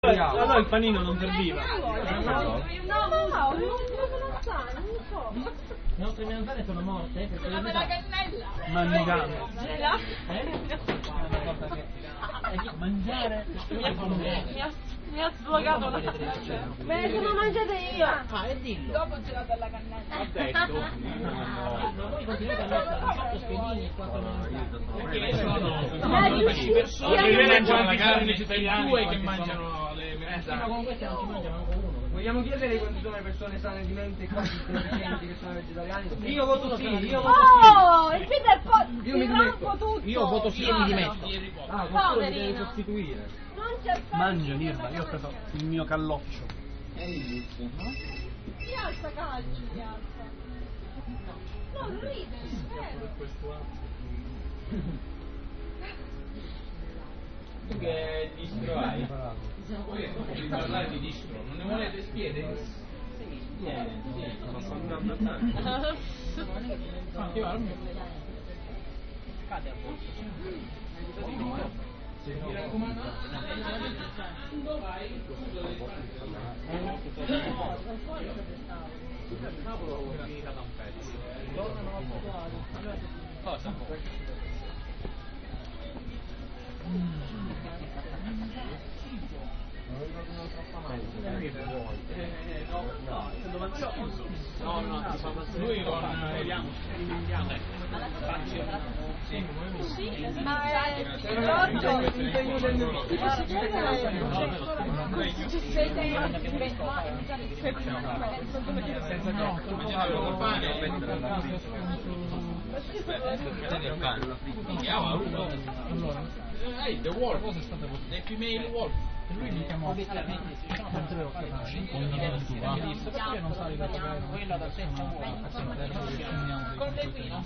Allora il panino non serviva. No, non so. Le nostre melanzane sono morte? La cannella. Mangiamo. Mangiare? Mi ha sbloccato la cannella. Me le sono mangiate io. Ah, e dillo. Dopo ho girato alla cannella. Ha detto. Ma voi continuate a mettere 4 spiedini e 4 Mangiano la carne italiana che mangiano le ma con queste non ci mangiano manco uno. Vogliamo chiedere quante sono le persone sane di mente e quasi intelligenti che sono vegetariani? Io voto sì, io voto Oh, il Peter Io mi rompo tutto. Io voto sì e mi dimetto. Ah, questo lo devi Poverino. sostituire. Non c'è Mangio, Nirva, io ho preso il mio calloccio. Si alza calcio, si alza. No, non ride, Tu che distro hai? Devi parlare di distro, non ne volete spiede? Sì, sto andando a tanto. Cade a posto. Mi raccomando, dove vai? Cosa? Lui con vediamo. Ma è l'impegno del Col pane? The Wolf, the female Wolf. Lui mi chiamò perché non sai da Quella da testa con l'equino.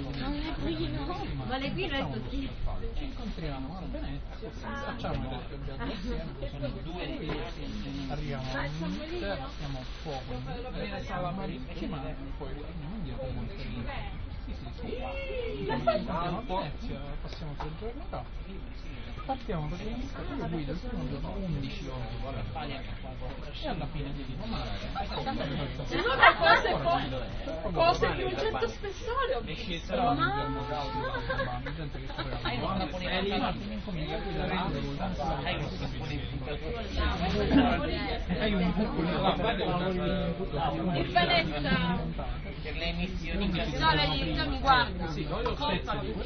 Ma l'equino è così. ci incontriamo a Venezia, facciamo le spiaggiate insieme, sono due arriviamo a Inghilterra, stiamo a fuoco in settimana, poi torniamo indietro con andiamo a Venezia, passiamo 3 giorni là. Partiamo per l'Inghilterra, io guido il primo giorno 11 ore e alla fine ti dico ma Cose di un certo spessore. però gente che comincia a guidare hai un Il Venezia. Per le emissioni che No, lei non mi guarda. sì, no, io spezzo di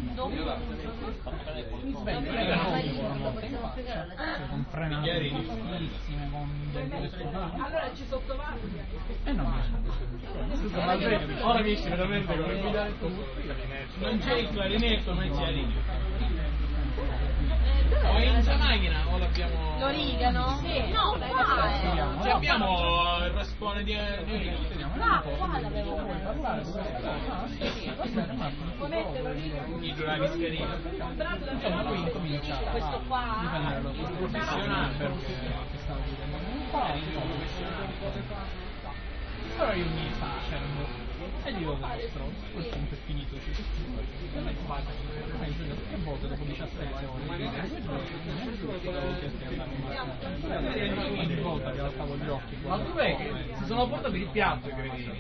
con frenate difficilissime, con delle strade. Allora ci sottovaluti. E non riesco. Ora mi esce veramente come guidare il Non c'è il clarinetto, ma c'è o è in macchina o l'abbiamo... L'origano? Sì. No, qua Cioè abbiamo il raspone di qua l'avevo ponete l'origano. i due mascherine. insomma lui incomincia Questo qua. dipende dallo professionale perché stavo guidando un po', però io mi sacerdo e gli dico questo è finito tre volte dopo 17 ore ogni volta che alzavo gli occhi Ma dov'è che si sono portati il piatto i cretini?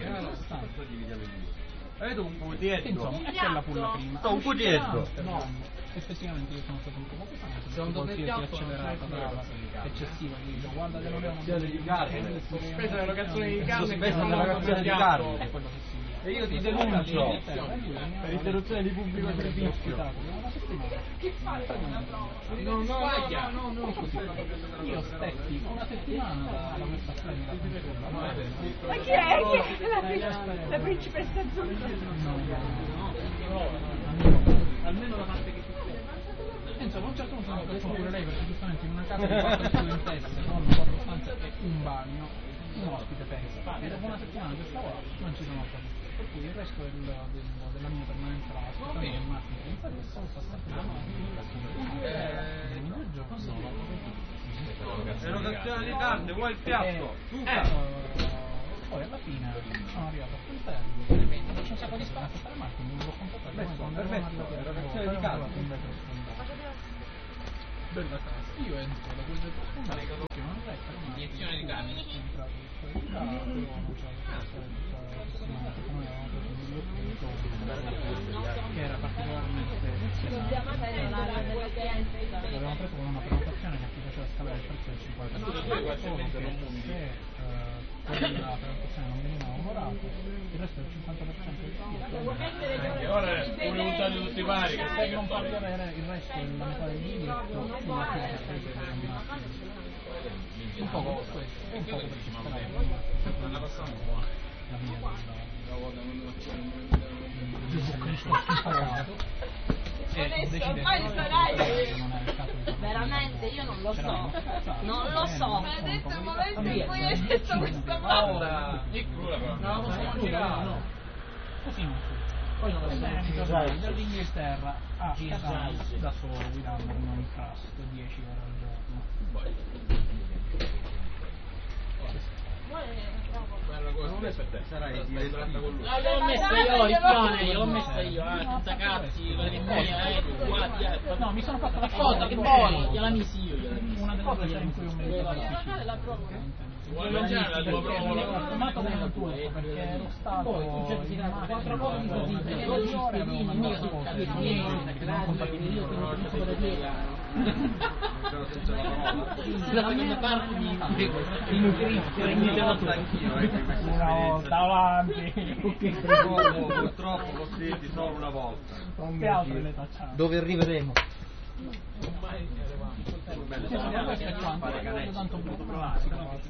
Avete un puglietto? insomma e quella fu la prima Un puglietto? no effettivamente io sono stato un po' pesante Secondo me il piatto accelerata brava eccessiva quindi dico guarda che non è una di carne. sospesa l'erogazione di carne. sospesa l'erogazione di carne. è quello che si E io ti denuncio per interruzione di pubblico servizio. Che fai una prova? No, così. Io stetti una settimana da questa splendida fanciulla. Ma chi è? La principessa azzurra. Almeno la parte che insomma a un certo punto mi ho preso pure lei perché giustamente in una casa di 4 studentesse con 4 stanze e un bagno un ospite pensa e dopo una settimana che stavo là non ci sono stato per cui il resto della mia permanenza là aspettando che Martin pensasse sta aspettando un giorno Erogazione di carne, vuoi il piatto? poi alla fine sono arrivato a quel termine c'è un sacco di spazio per Martin non l'ho comprato Perfetto, erogazione di carne. bella casa. Io entro da quelle persone che non resta una Iniezione di carne. che era particolarmente l'abbiamo preso con una prenotazione che ti faceva scalare il prezzo del 50%, se quella prenotazione non veniva onorata il resto del 50% del biglietto E ora pure buttati tutti i pari, che e non fargli avere il resto della metà del biglietto sulla un poco per questo, un poco per non la passiamo buona. la mia Gesù Cristo imparato e decide poi sarai non è il caso di veramente io non lo so, non lo so. hai detto il momento in cui hai detto questa Paura! E cruda però. no, così non fu. Poi non mi tornai dall'Inghilterra a casa da solo guidando con un trust 10 ore al giorno. Quella cosa non è per te. Sarai diventata con lui. No, gliel'ho messa io, Riccione, gliel'ho messa io, senza cazzi, quelle mie, No, mi sono fatto la cosa, che buono, gliela misi io, una delle cose in cui ho meditato la provo. Vuoi mangiare la tua provola? fermato nel tuo perché ero stato quattro cose così, 12 spiedini, io sono la seconda parte mi nutrisse, una volta avanti Purtroppo così solo una volta. che altre le facciamo Dove arriveremo? tanto brutto provare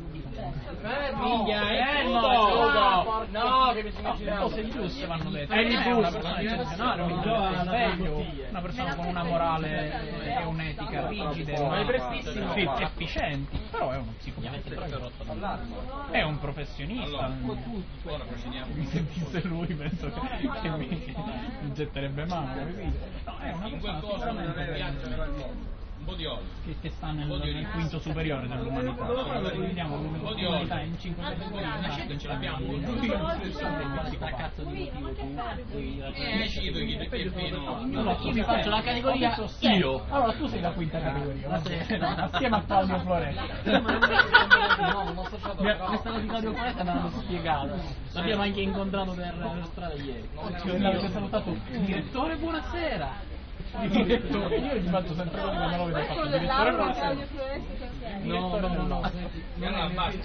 minchia, no, che mi sono girato. cose giuste vanno dette è una persona eccezionale un sveglio una persona con una morale e un'etica rigide sì, efficienti però è uno psicopatico è un professionista Ora procediamo. mi sentisse lui penso che mi getterebbe mano no, è una In persona qualcosa non sicuramente piace un po' di olio. che sta nel quinto superiore dell'umanità. Vediamo l'umanità in 5 categorie. Ce l'abbiamo. Cazzo di motivo tu? Decido chi è pieno. Allora, io mi faccio la categoria io. Allora tu sei la quinta categoria, assieme a Claudio Floretti. Questa cosa di Claudio Foresta me l'hanno spiegata. L'abbiamo anche incontrato per strada ieri. L'avete salutato, direttore buonasera. Direttore, io gli faccio sempre quello che me lo vedo fatto. Direttore buonasera. No. Allora basta.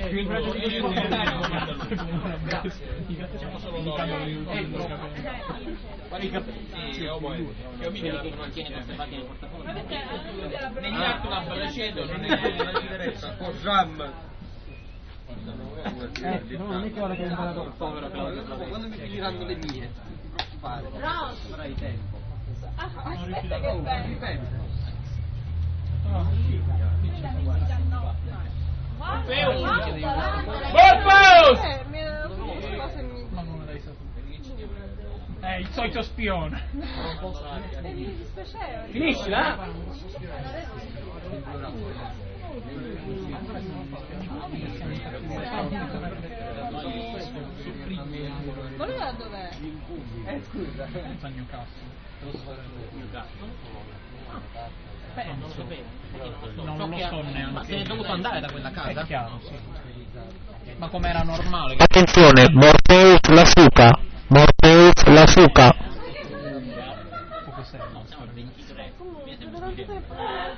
Facciamo solo l'olio. Sì, io mi devo Tiene queste macchine nel portafoglio. negli altri una bella cedo non è Non è che ora che è entrato il Povero Claudio. quando mi finiranno le mie, non ti preoccupare, avrai tempo. Aspetta che bello. Ma come l'hai saputo? Il solito spione. Finiscila? Ma lui da dov'è? Scusa. Pensa a Newcastle. Non lo so neanche. Ma se ne è dovuto andare da quella casa? È chiaro, sì. Ma come era normale? Attenzione, Morpheus la suca. Morpheus la suca. Poco serio. Durante tempo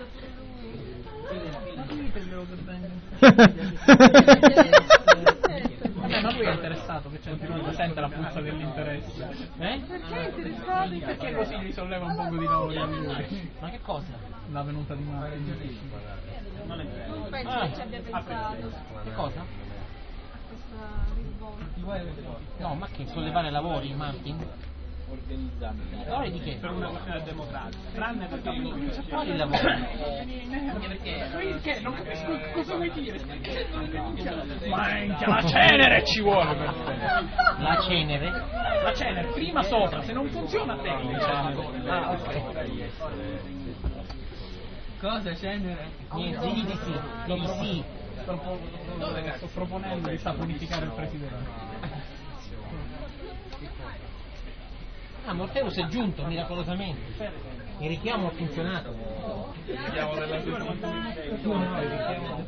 Ma lui è interessato che c'è il pilota, sente la puzza dell'interesse. perché è interessato? Perché così gli solleva un poco di lavoro a lui. Ma che cosa? La venuta di Martin. Non è vero. Non penso che ci abbia pensato Che cosa? a questa risvolta. No, ma che sollevare lavori, Martin? Lavori di che? Per una questione democratica. Tranne perché Quali lavori? Perché? Non capisco cosa vuoi dire. Ma la cenere ci vuole per te. La cenere? La cenere, prima sopra, se non funziona te il cenere. Ah, ok. Cosa cenere? Niente, di sì. Di sì. Sto proponendo di saponificare il presidente. Ah, Morpheus è giunto miracolosamente. Il richiamo ha funzionato. Vediamo nella